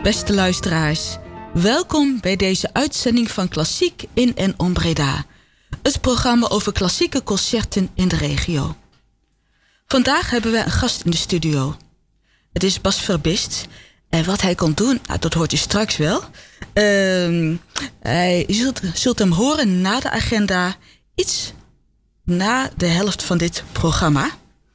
beste luisteraars. Welkom bij deze uitzending van Klassiek in en om Breda. Het programma over klassieke concerten in de regio. Vandaag hebben we een gast in de studio. Het is Bas Verbist. En wat hij kon doen, dat hoort u straks wel. Je zult hem horen na de agenda. Iets na de helft van dit programma.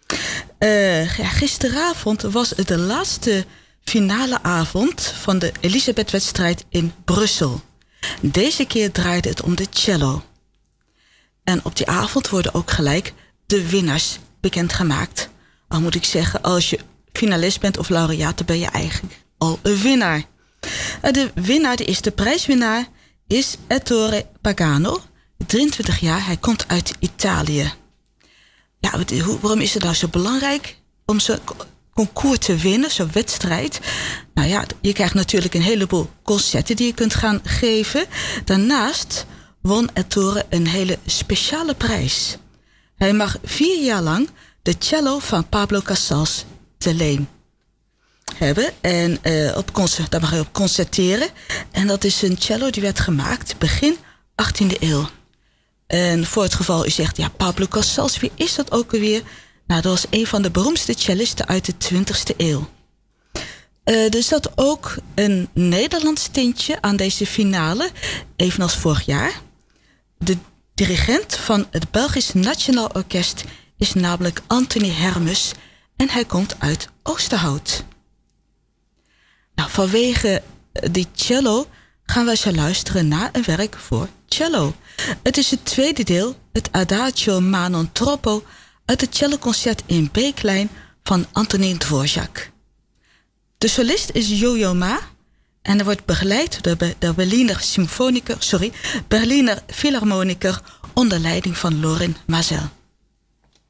Gisteravond was het de laatste finale avond van de Elisabeth-wedstrijd in Brussel. Deze keer draaide het om de cello. En op die avond worden ook gelijk de winnaars bekendgemaakt. Al moet ik zeggen, als je finalist bent of laureaat, dan ben je eigenlijk al een winnaar. De winnaar, de eerste prijswinnaar, is Ettore Pagano. 23 jaar, hij komt uit Italië. Ja, waarom is het nou zo belangrijk om zo'n concours te winnen, zo'n wedstrijd? Nou ja, je krijgt natuurlijk een heleboel concerten die je kunt gaan geven. Daarnaast won Ettore een hele speciale prijs. Hij mag 4 jaar lang de cello van Pablo Casals te leen hebben. En daar mag hij op concerteren. En dat is een cello die werd gemaakt begin 18e eeuw. En voor het geval u zegt, ja, Pablo Casals, wie is dat ook alweer? Nou, dat was een van de beroemdste cellisten uit de 20e eeuw. Er zat ook een Nederlands tintje aan deze finale, evenals vorig jaar. De dirigent van het Belgisch Nationaal Orkest is namelijk Anthony Hermes en hij komt uit Oosterhout. Nou, vanwege die cello gaan wij zo luisteren naar een werk voor cello. Het is het tweede deel, het Adagio ma non troppo, uit het celloconcert in B-klein van Antonín Dvořák. De solist is Yo-Yo Ma en er wordt begeleid door de Berliner Philharmoniker onder leiding van Lorin Maazel.